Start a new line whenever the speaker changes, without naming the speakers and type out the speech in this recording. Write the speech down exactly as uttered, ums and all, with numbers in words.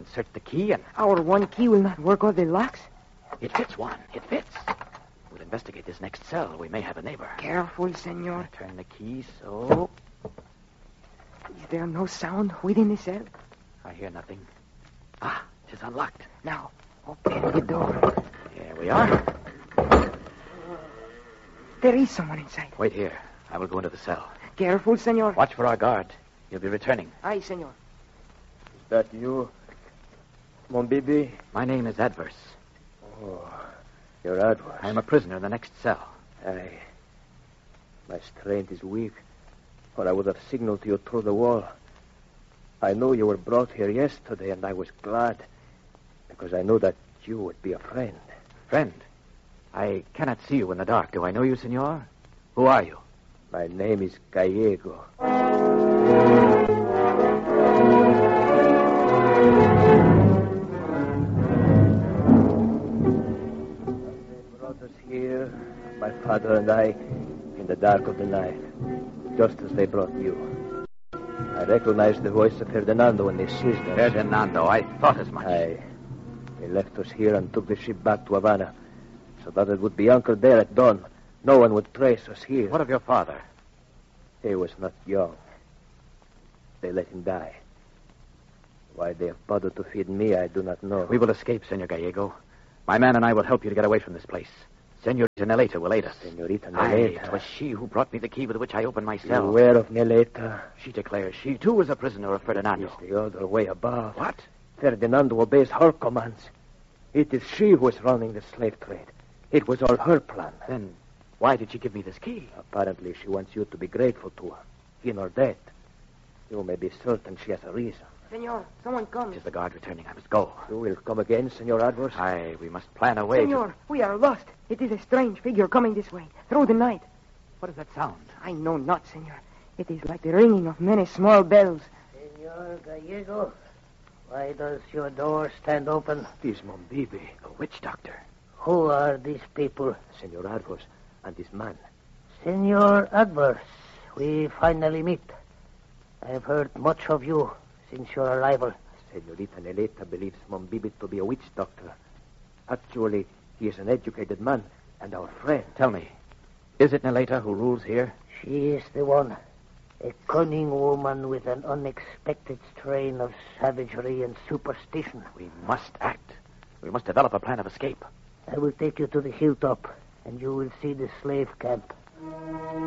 insert the key and...
Our one key will not work all the locks?
It fits, Juan. It fits. We'll investigate this next cell. We may have a neighbor.
Careful, senor.
Turn the key so...
Is there no sound within the cell?
I hear nothing. Ah, it is unlocked.
Now, open the door.
Here we are.
There is someone inside.
Wait here. I will go into the cell.
Careful, senor.
Watch for our guard. He'll be returning.
Aye, senor.
Is that you, mon bibi?
My name is Adverse.
Oh, you're Adverse.
I am a prisoner in the next cell.
Aye. My strength is weak, or I would have signaled to you through the wall. I knew you were brought here yesterday, and I was glad, because I knew that you would be a friend.
Friend? I cannot see you in the dark. Do I know you, senor? Who are you?
My name is Gallego. They brought us here, my father and I, in the dark of the night, just as they brought you. I recognized the voice of Ferdinando when they seized us.
Ferdinando, I thought as much.
Aye. They left us here and took the ship back to Havana, so that it would be anchored there at dawn. No one would trace us here.
What of your father?
He was not young. They let him die. Why they have bothered to feed me, I do not know.
We will escape, Senor Gallego. My man and I will help you to get away from this place. Senorita Neleta will aid us.
Senorita
Aye,
Neleta.
it was she who brought me the key with which I opened my
You
cell.
aware of Neleta?
She declares she, too, was a prisoner of Ferdinando.
It's the other way above.
What?
Ferdinando obeys her commands. It is she who is running the slave trade. It was all her plan.
Then why did she give me this key?
Apparently, she wants you to be grateful to her, in or dead. You may be certain she has a reason.
Senor, someone comes.
It is the guard returning. I must go.
You will come again, Senor Adverse?
Aye, we must plan a way.
Senor, we are lost. It is a strange figure coming this way, through the night.
What does that sound?
I know not, senor. It is like the ringing of many small bells.
Senor Gallego, why does your door stand open?
It is Monbibi,
A witch doctor.
Who are these people?
Senor Adverse, and this man.
Senor Adverse, we finally meet. I have heard much of you since your arrival.
Senorita Neleta believes Monbibi to be a witch doctor. Actually, he is an educated man and our friend.
Tell me, is it Neleta who rules here?
She is the one. A cunning woman with an unexpected strain of savagery and superstition.
We must act. We must develop a plan of escape.
I will take you to the hilltop, and you will see the slave camp.